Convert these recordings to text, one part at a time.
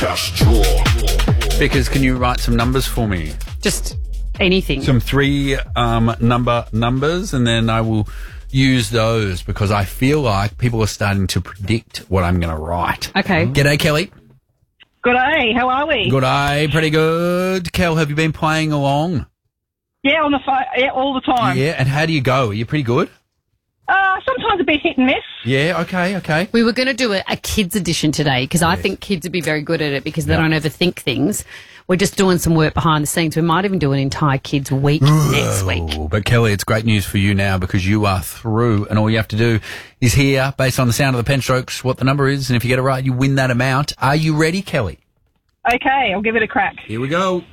Just draw. Vickers, can you write some numbers for me? Just anything. Some three numbers, and then I will use those because I feel like people are starting to predict what I'm going to write. Okay. G'day, Kelly. Good day. How are we? Good day. Pretty good. Kel, have you been playing along? Yeah, on the phone. Yeah, all the time. Yeah, and how do you go? Are you pretty good? Sometimes a bit hit and miss. Yeah, okay. We were going to do a kids edition today because I think kids would be very good at it because they don't overthink things. We're just doing some work behind the scenes. We might even do an entire kids week next week. But Kelly, it's great news for you now because you are through and all you have to do is hear, based on the sound of the pen strokes, what the number is, and if you get it right, you win that amount. Are you ready, Kelly? Okay, I'll give it a crack. Here we go.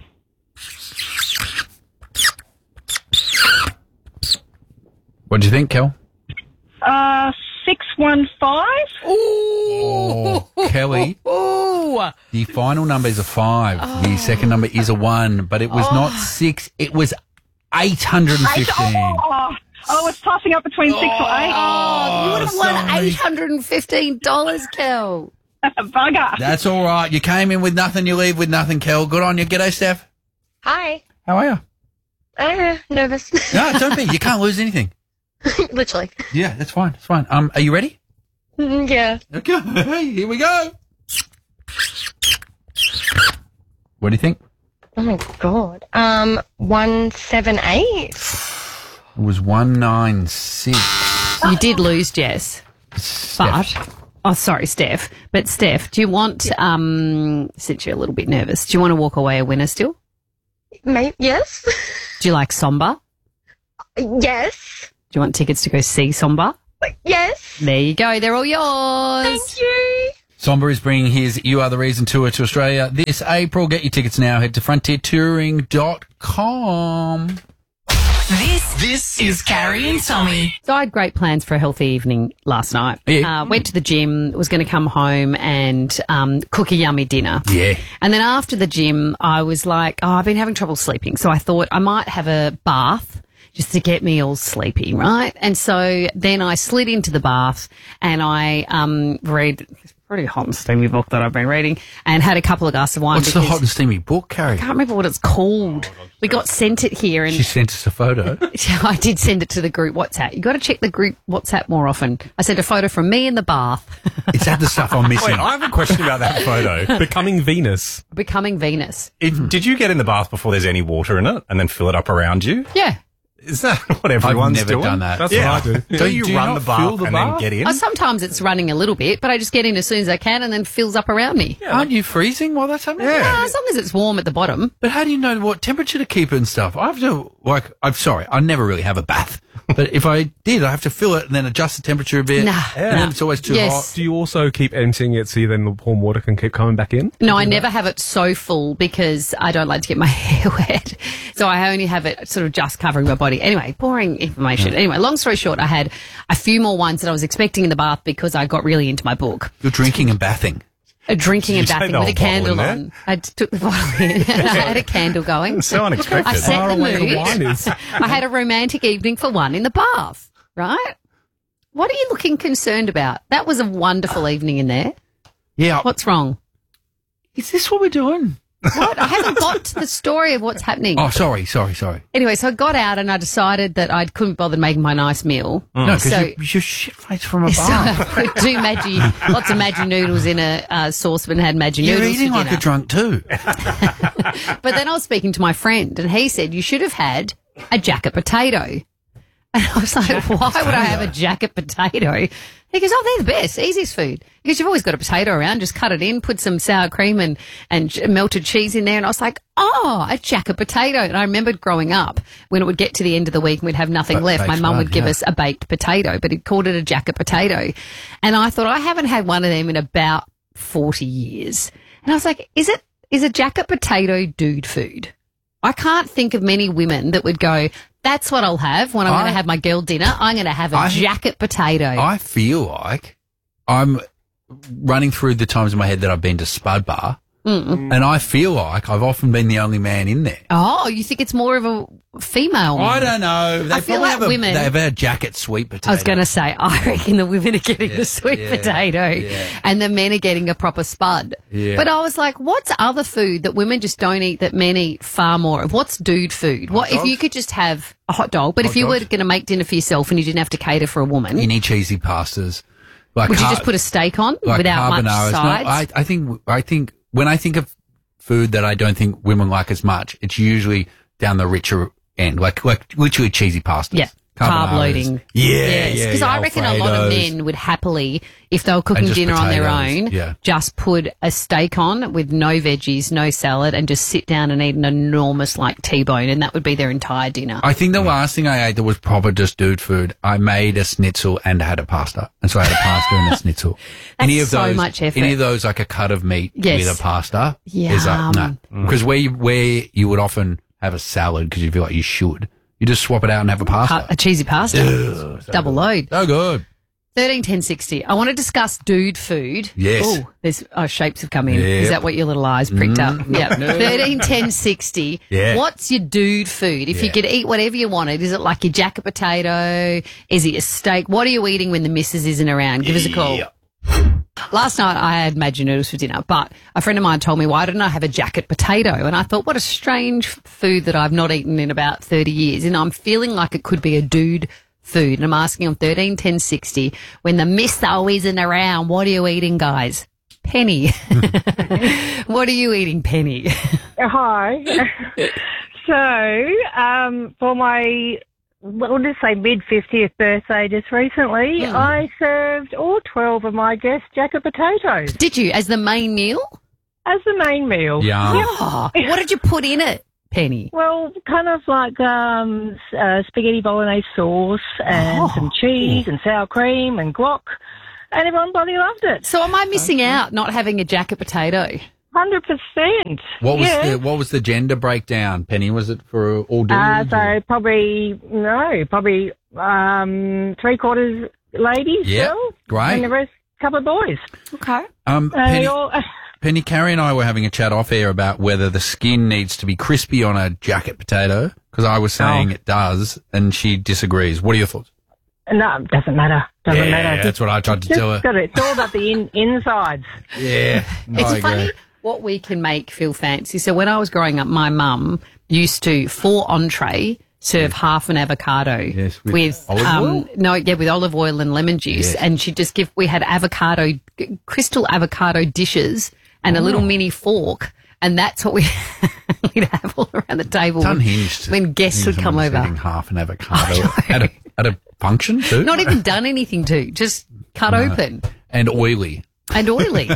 What do you think, Kel? 615. Ooh, Kelly. Ooh. The final number is a 5. The second number is a 1, but it was not 6. It was 815. I was tossing up between 6 or 8. Oh, you would have won $815, Kel. Bugger. That's all right. You came in with nothing, you leave with nothing, Kel. Good on you. G'day, Steph. Hi. How are you? Nervous. No, don't be. You can't lose anything. Literally. Yeah, that's fine. It's fine. Are you ready? Yeah. Okay, here we go. What do you think? Oh my god. 178. It was 196. You did lose, Jess. Steph. Oh, sorry, Steph. But Steph, do you want, since you're a little bit nervous, do you want to walk away a winner still? Maybe, yes. Do you like Somba? Yes. Do you want tickets to go see Somba? Yes. There you go. They're all yours. Thank you. Somber is bringing his You Are The Reason tour to Australia this April. Get your tickets now. Head to frontiertouring.com. This is Carrie and Tommy. So I had great plans for a healthy evening last night. Yeah. Went to the gym, was going to come home and cook a yummy dinner. Yeah. And then after the gym, I was like, I've been having trouble sleeping. So I thought I might have a bath just to get me all sleepy, right? And so then I slid into the bath and I read this pretty hot and steamy book that I've been reading and had a couple of glasses of wine. What's the hot and steamy book, Carrie? I can't remember what it's called. We got sent it here and She sent us a photo. I did send it to the group WhatsApp. You got to check the group WhatsApp more often. I sent a photo from me in the bath. It's had the stuff I'm missing. Wait, I have a question about that photo. Becoming Venus. Becoming Venus. Did you get in the bath before there's any water in it and then fill it up around you? Yeah. Is that what everyone's I've never doing? done that. That's Yeah. what I do. Don't you Do you run not the bath fill the and bath? then get in? Sometimes it's running a little bit, but I just get in as soon as I can and then fills up around me. Aren't you freezing while that's happening? As long as it's warm at the bottom. But how do you know what temperature to keep it and stuff? I have to, I'm sorry, I never really have a bath. But if I did, I have to fill it and then adjust the temperature a bit. Nah. And then it's always too Yes. hot. Do you also keep emptying it so then the warm water can keep coming back in? No, I never have it so full because I don't like to get my hair wet. So I only have it sort of just covering my body. Anyway, boring information. Anyway, long story short, I had a few more wines that I was expecting in the bath because I got really into my book. You're drinking and bathing. Drinking and Did you take bathing the with a whole bottle candle in there? on. I took the bottle in. I had a candle going. So unexpected. I set the away the mood. wine is. I had a romantic evening for one in the bath, right? What are you looking concerned about? That was a wonderful evening in there. Yeah. What's wrong? Is this what we're doing? What? I haven't got to the story of what's happening. Oh, sorry. Anyway, so I got out and I decided that I couldn't bother making my nice meal. No, because So- you're shit-faced from a So bath. I put two lots of Maggi noodles in a saucepan and had Maggi You're noodles eating for like dinner. a drunk too. But then I was speaking to my friend and he said, you should have had a jacket potato. And I was like, why would I have a jacket potato? He goes, oh, they're the best, easiest food. Because you've always got a potato around, just cut it in, put some sour cream and melted cheese in there. And I was like, oh, a jacket potato. And I remembered growing up when it would get to the end of the week and we'd have nothing left, my baked mum one, would give yeah. us a baked potato, but he'd called it a jacket potato. And I thought, I haven't had one of them in about 40 years. And I was like, is a jacket potato dude food? I can't think of many women that would go, that's what I'll have when I'm going to have my girl dinner. I'm going to have a jacket potato. I feel like I'm running through the times in my head that I've been to Spud Bar, and I feel like I've often been the only man in there. Oh, you think it's more of a female men? I don't know. They I feel probably like have women- They have a jacket sweet potato. I was going to say, I reckon the women are getting the sweet potato and the men are getting a proper spud. Yeah. But I was like, what's other food that women just don't eat that men eat far more of? What's dude food? What if dogs? you could just have a hot dog, but if you were dogs. going to make dinner for yourself and you didn't have to cater for a woman, You need cheesy pastas. Like would you just put a steak on without much carbonaras. sides? No, I think when I think of food that I don't think women like as much, it's usually down the richer end, like literally cheesy pastas. Yeah. Carb Carbonaras. loading. Yeah, Because I reckon a lot of Alfredos. men would happily, if they were cooking just dinner on their potatoes, own, yeah. just put a steak on with no veggies, no salad, and just sit down and eat an enormous like T-bone, and that would be their entire dinner. I think the last thing I ate that was proper just dude food, I made a schnitzel and had a pasta. And so I had a pasta and a schnitzel. That's so much effort. Any of those, like a cut of meat Yes. with a pasta, Yum. is like, no. Because where you would often have a salad because you feel like you should, you just swap it out and have a pasta. A cheesy pasta. Double load. So good. 131060. I want to discuss dude food. Yes. Oh, there's shapes have come in. Yep. Is that what your little eyes pricked up? Yeah. 131060. Yeah. What's your dude food? If you Yeah. could eat whatever you wanted, is it like your jacket potato? Is it your steak? What are you eating when the missus isn't around? Give us a call. Last night I had Maggi noodles for dinner, but a friend of mine told me, why didn't I have a jacket potato? And I thought, what a strange food that I've not eaten in about 30 years. And I'm feeling like it could be a dude food. And I'm asking on 131060, when the misso isn't around, what are you eating, guys? Penny. What are you eating, Penny? Hi. So, for my, we'll just say mid-50th birthday just recently, I served all 12 of my guests jacket potatoes Did you, as the main meal? as the main meal. Yum. Oh, what did you put in it, Penny? Well, kind of like spaghetti bolognese sauce and some cheese and sour cream and guac, and everyone bloody loved it. So am I missing out not having a jacket potato? 100%. What was the gender breakdown, Penny? Was it for all dudes? So probably 3/4 ladies, Yep, girls, great. and the rest couple of boys. Okay. Penny, All, Penny, Carrie and I were having a chat off air about whether the skin needs to be crispy on a jacket potato, because I was saying it does, and she disagrees. What are your thoughts? no, doesn't matter. Doesn't matter. That's what I tried to tell her. It's all about the insides. Yeah, I It's agree. funny what we can make feel fancy. So when I was growing up, my mum used to, for entree, serve half an avocado Yes, with olive oil? with olive oil and lemon juice. Yes. And she'd just we had crystal avocado dishes and a little mini fork. And that's what we'd have all around the table It's unhinged. when guests would come Someone's over. eating half an avocado at a function too. Not even done anything to, just cut open And oily. and oily.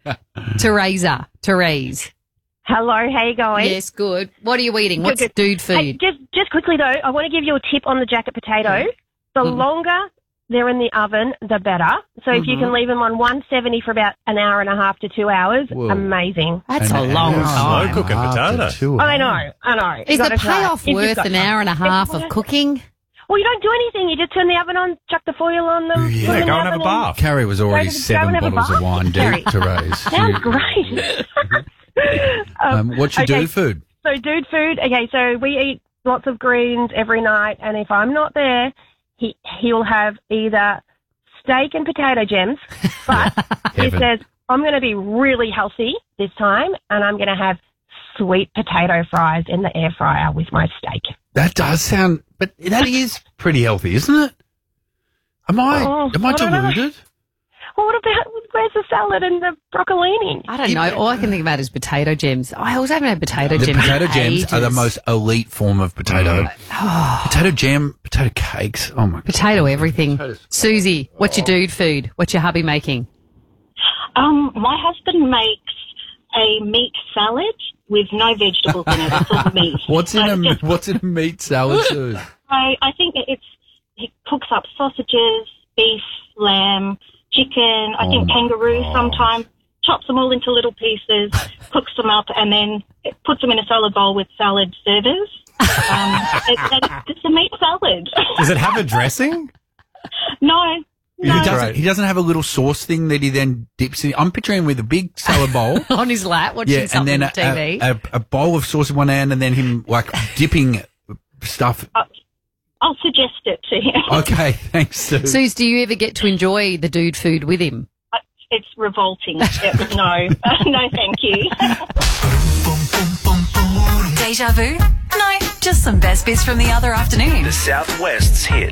Therese. Hello, how you going? Yes, good. What are you eating? What's Good. dude food? Hey, just quickly though, I want to give you a tip on the jacket potato. The longer they're in the oven, the better. So if you can leave them on 170 for about an hour and a half to 2 hours, Whoa. amazing. That's a long time. Slow cooking potato. I know. Is You the gotta try it. payoff If you've worth got an time. hour and a half of cooking? Well, you don't do anything. You just turn the oven on, chuck the foil on them. put them Yeah, in go the and have a oven bath. Carrie was already Go and 7 have a bottles of bath, wine Carrie. deep to raise. Sounds great. What's your Okay. dude food? So dude food, okay, so we eat lots of greens every night, and if I'm not there, he'll have either steak and potato gems, but he Heaven. says, I'm going to be really healthy this time, and I'm going to have sweet potato fries in the air fryer with my steak. That does sound, but that is pretty healthy, isn't it? Am I I don't know. deluded? Well, what about, where's the salad and the broccolini? I don't know. All I can think about is potato gems. I always haven't had potato The gems. potato in gems are the ages. most elite form of potato. Potato jam, potato cakes. Oh my! Potato everything. Susie, what's your dude food? What's your hubby making? My husband makes a meat salad with no vegetables in it. It's all meat. What's in a meat salad, Suze? I think he cooks up sausages, beef, lamb, chicken. I think kangaroo sometimes. Chops them all into little pieces, cooks them up, and then puts them in a salad bowl with salad servers. It's a meat salad. Does it have a dressing? No. He doesn't have a little sauce thing that he then dips in. I'm picturing him with a big salad bowl. On his lap, watching Yeah, and something then on TV. a bowl of sauce in one hand, and then him like dipping stuff? I'll suggest it to him. Okay, thanks, Sue. Suze, do you ever get to enjoy the dude food with him? It's revolting. No, no, thank you. Deja vu? No, just some best bits from the other afternoon. The Southwest's hit.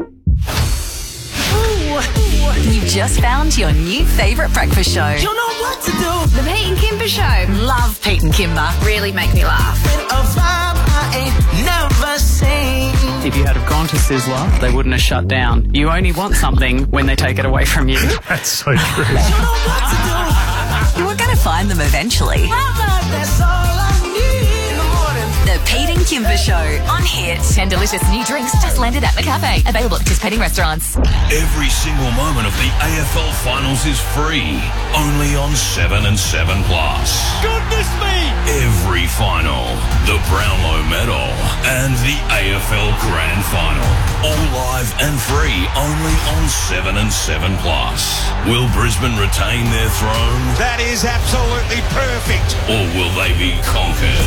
You've just found your new favourite breakfast show. You know what to do. The Pete and Kimber Show. Love Pete and Kimber. Really make me laugh. A vibe I ain't never seen. If you had have gone to Sizzler, they wouldn't have shut down. You only want something when they take it away from you. That's so true. You know what to do. You were going to find them eventually. That's all I need in the morning. The Pete and Kimber Show on Hit. 10 delicious new drinks just landed at the cafe. Available at participating restaurants. Every single moment of the AFL Finals is free. Only on 7 and 7 Plus. Goodness me! Every final, the Brownlow Medal, and the AFL Grand Final. All live and free only on 7 and 7 Plus. Will Brisbane retain their throne? That is absolutely perfect. Or will they be conquered?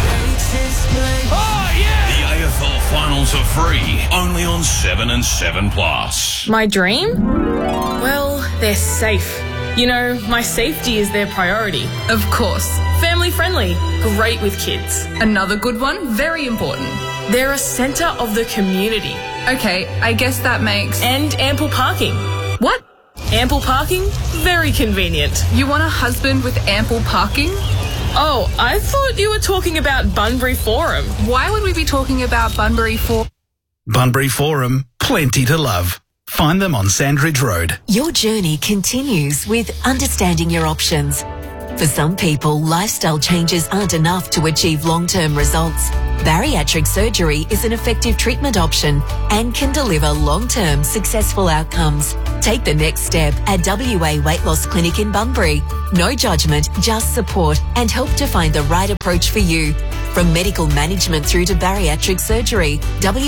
Oh, yeah! The AFL Finals are free only on 7 and 7 Plus. My dream? Well, they're safe. You know, my safety is their priority. Of course. Family friendly. Great with kids. Another good one, very important. They're a centre of the community. Okay, I guess that makes... And ample parking. What? Ample parking? Very convenient. You want a husband with ample parking? Oh, I thought you were talking about Bunbury Forum. Why would we be talking about Bunbury Forum? Bunbury Forum, plenty to love. Find them on Sandridge Road. Your journey continues with understanding your options. For some people, lifestyle changes aren't enough to achieve long-term results. Bariatric surgery is an effective treatment option and can deliver long-term successful outcomes. Take the next step at WA Weight Loss Clinic in Bunbury. No judgment, just support and help to find the right approach for you. From medical management through to bariatric surgery,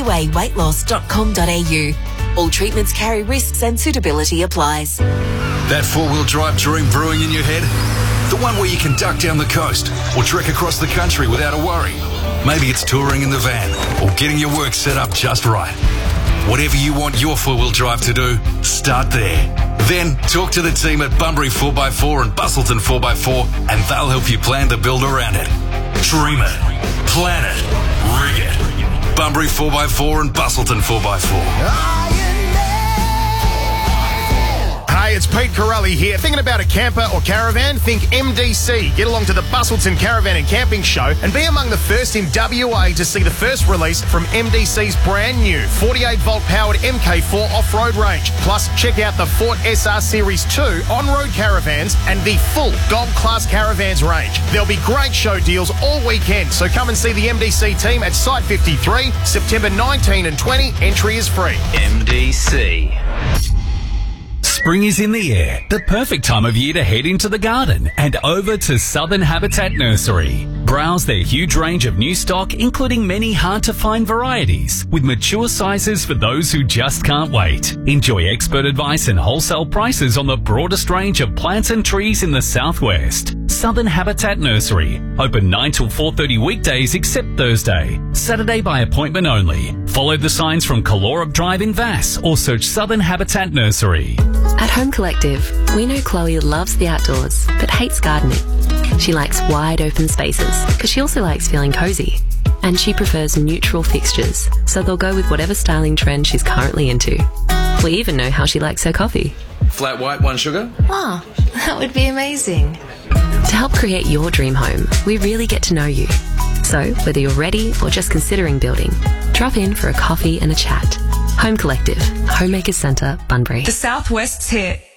waweightloss.com.au. All treatments carry risks and suitability applies. That four-wheel drive dream brewing in your head? The one where you can duck down the coast or trek across the country without a worry. Maybe it's touring in the van or getting your work set up just right. Whatever you want your four-wheel drive to do, start there. Then talk to the team at Bunbury 4x4 and Bustleton 4x4 and they'll help you plan the build around it. Dream it. Plan it. Rig it. Bunbury 4x4 and Bustleton 4x4. Hey, it's Pete Corelli here. Thinking about a camper or caravan? Think MDC. Get along to the Bustleton Caravan and Camping Show and be among the first in WA to see the first release from MDC's brand new 48-volt powered MK4 off-road range. Plus, check out the Ford SR Series 2 on-road caravans and the full Gold Class Caravans range. There'll be great show deals all weekend, so come and see the MDC team at Site 53, September 19 and 20. Entry is free. MDC. Spring is in the air, the perfect time of year to head into the garden and over to Southern Habitat Nursery. Browse their huge range of new stock, including many hard-to-find varieties, with mature sizes for those who just can't wait. Enjoy expert advice and wholesale prices on the broadest range of plants and trees in the southwest. Southern Habitat Nursery. Open 9 till 4:30 weekdays except Thursday. Saturday by appointment only. Follow the signs from Calorab Drive in Vass or search Southern Habitat Nursery. At Home Collective, we know Chloe loves the outdoors but hates gardening. She likes wide open spaces because she also likes feeling cozy. And she prefers neutral fixtures, so they'll go with whatever styling trend she's currently into. We even know how she likes her coffee. Flat white, 1 sugar? Oh, that would be amazing. To help create your dream home, we really get to know you. So, whether you're ready or just considering building, drop in for a coffee and a chat. Home Collective, Homemakers Centre, Bunbury. The Southwest's hit.